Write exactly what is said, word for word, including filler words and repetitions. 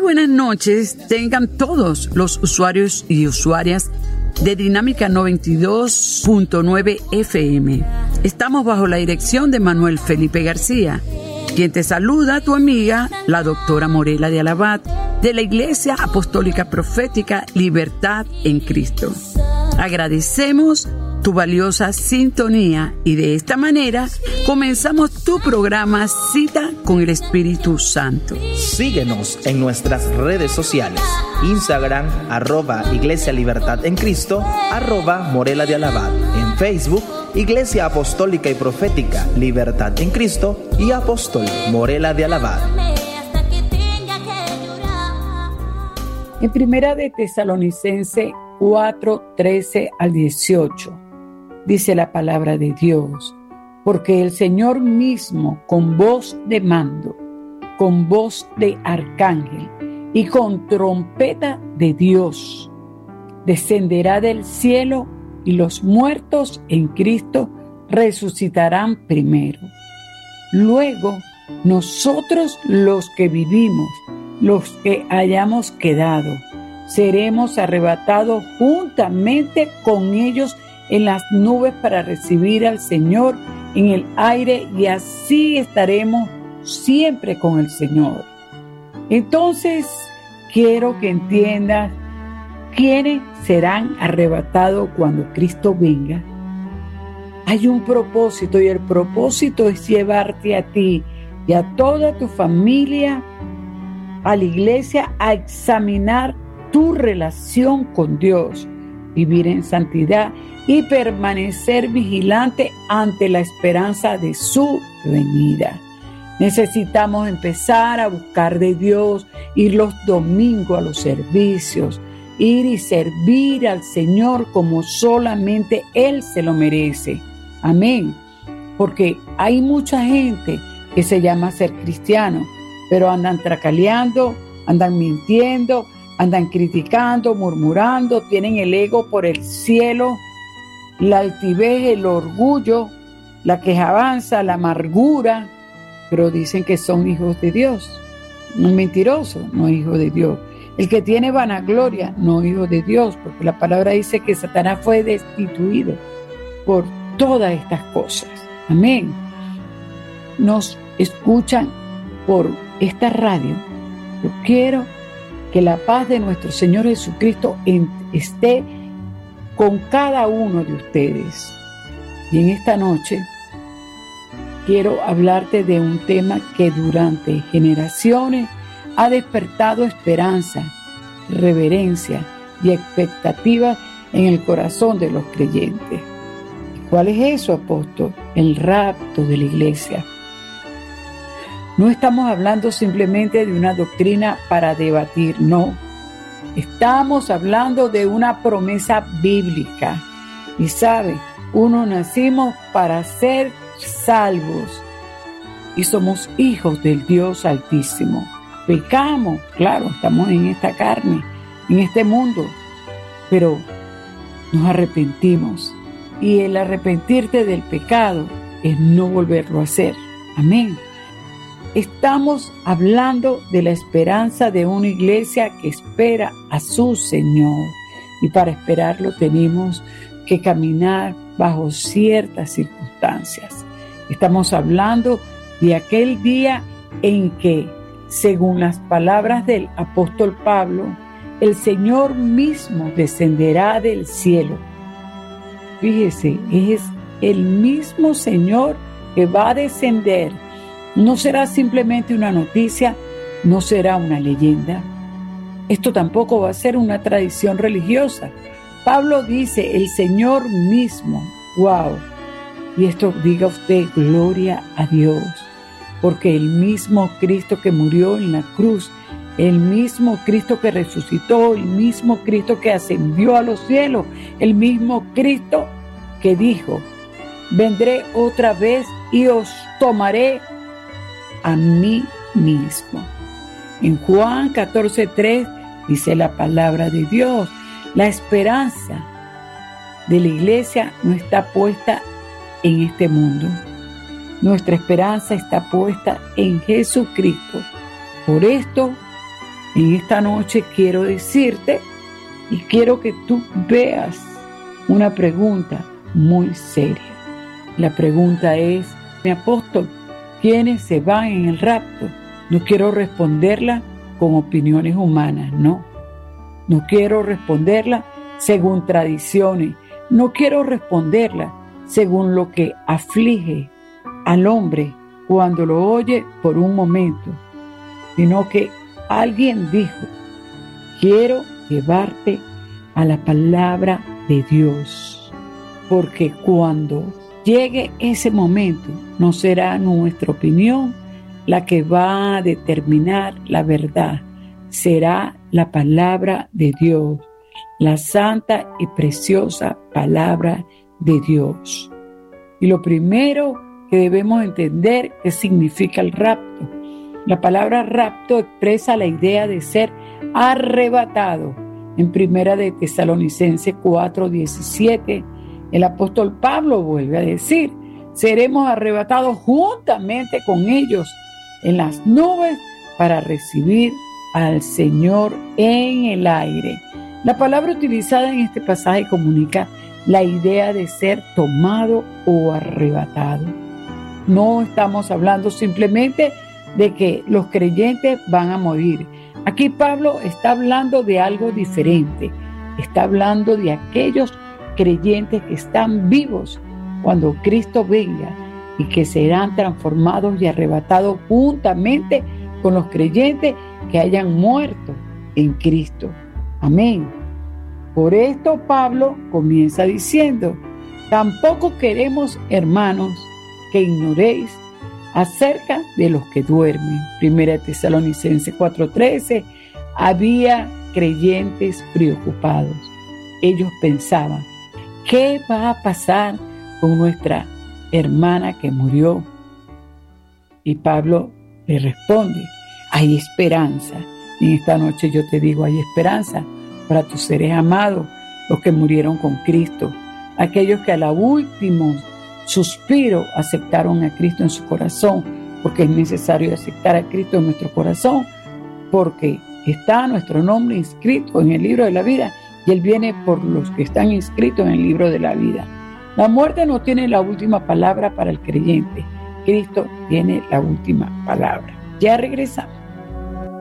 buenas noches tengan todos los usuarios y usuarias de Dinámica noventa y dos punto nueve F M. Estamos bajo la dirección de Manuel Felipe García, quien te saluda tu amiga, la doctora Morela de Alabat, de la Iglesia Apostólica Profética Libertad en Cristo. Agradecemos tu valiosa sintonía y de esta manera comenzamos tu programa Cita con el Espíritu Santo. Síguenos en nuestras redes sociales: Instagram, arroba Iglesia Libertad en Cristo, arroba Morela de Alabat. En Facebook, Iglesia Apostólica y Profética Libertad en Cristo y Apóstol Morela de Alabat. En Primera de Tesalonicense cuatro, trece al dieciocho, dice la palabra de Dios: porque el Señor mismo, con voz de mando, con voz de arcángel y con trompeta de Dios, descenderá del cielo, y los muertos en Cristo resucitarán primero. Luego, nosotros los que vivimos, los que hayamos quedado, seremos arrebatados juntamente con ellos en las nubes para recibir al Señor en el aire, y así estaremos siempre con el Señor. Entonces, quiero que entiendas quiénes serán arrebatados cuando Cristo venga. Hay un propósito, y el propósito es llevarte a ti y a toda tu familia a la iglesia a examinar tu relación con Dios, vivir en santidad y permanecer vigilante ante la esperanza de su venida. Necesitamos empezar a buscar de Dios, ir los domingos a los servicios, ir y servir al Señor como solamente Él se lo merece. Amén. Porque hay mucha gente que se llama ser cristiano, pero andan tracaleando, andan mintiendo, andan criticando, murmurando, tienen el ego por el cielo, la altivez, el orgullo, la quejanza, la amargura, pero dicen que son hijos de Dios. Un mentiroso no es hijo de Dios. El que tiene vanagloria no es hijo de Dios, porque la palabra dice que Satanás fue destituido por todas estas cosas. Amén. Nos escuchan por esta radio. Yo quiero que la paz de nuestro Señor Jesucristo esté con cada uno de ustedes. Y en esta noche quiero hablarte de un tema que durante generaciones ha despertado esperanza, reverencia y expectativa en el corazón de los creyentes. ¿Y cuál es eso, apóstol? El rapto de la iglesia. No estamos hablando simplemente de una doctrina para debatir, no. Estamos hablando de una promesa bíblica. Y sabe, uno nacimos para ser salvos y somos hijos del Dios Altísimo. Pecamos, claro, estamos en esta carne, en este mundo, pero nos arrepentimos. Y el arrepentirte del pecado es no volverlo a hacer. Amén. Estamos hablando de la esperanza de una iglesia que espera a su Señor. Y para esperarlo tenemos que caminar bajo ciertas circunstancias. Estamos hablando de aquel día en que, según las palabras del apóstol Pablo, el Señor mismo descenderá del cielo. Fíjese, es el mismo Señor que va a descender. No será simplemente una noticia, no será una leyenda. Esto tampoco va a ser una tradición religiosa. Pablo dice, el Señor mismo. ¡Wow! Y esto, diga usted, gloria a Dios. Porque el mismo Cristo que murió en la cruz, el mismo Cristo que resucitó, el mismo Cristo que ascendió a los cielos, el mismo Cristo que dijo, vendré otra vez y os tomaré a mí mismo. En Juan catorce tres dice la palabra de Dios, la esperanza de la iglesia no está puesta en este mundo. Nuestra esperanza está puesta en Jesucristo. Por esto En esta noche quiero decirte y quiero que tú veas una pregunta muy seria. La pregunta es, mi apóstol, ¿quiénes se van en el rapto? No quiero responderla con opiniones humanas, no. No quiero responderla según tradiciones. No quiero responderla según lo que aflige al hombre cuando lo oye por un momento, sino que alguien dijo, quiero llevarte a la palabra de Dios, porque cuando llegue ese momento, no será nuestra opinión la que va a determinar la verdad, será la palabra de Dios, la santa y preciosa palabra de Dios. Y lo primero que debemos entender qué significa el rapto. La palabra rapto expresa la idea de ser arrebatado. En Primera de Tesalonicenses cuatro diecisiete, el apóstol Pablo vuelve a decir, seremos arrebatados juntamente con ellos en las nubes para recibir al Señor en el aire. La palabra utilizada en este pasaje comunica la idea de ser tomado o arrebatado. No estamos hablando simplemente de que los creyentes van a morir. Aquí Pablo está hablando de algo diferente. Está hablando de aquellos creyentes que están vivos cuando Cristo venga y que serán transformados y arrebatados juntamente con los creyentes que hayan muerto en Cristo. Amén. Por esto Pablo comienza diciendo, tampoco queremos, hermanos, que ignoréis acerca de los que duermen. Primera Tesalonicenses cuatro trece, había creyentes preocupados. Ellos pensaban, ¿qué va a pasar con nuestra hermana que murió? Y Pablo le responde, hay esperanza. En esta noche yo te digo, hay esperanza para tus seres amados, los que murieron con Cristo, aquellos que a la último suspiro aceptaron a Cristo en su corazón, porque es necesario aceptar a Cristo en nuestro corazón, porque está nuestro nombre inscrito en el libro de la vida y Él viene por los que están inscritos en el libro de la vida. La muerte no tiene la última palabra para el creyente. Cristo tiene la última palabra. Ya regresamos.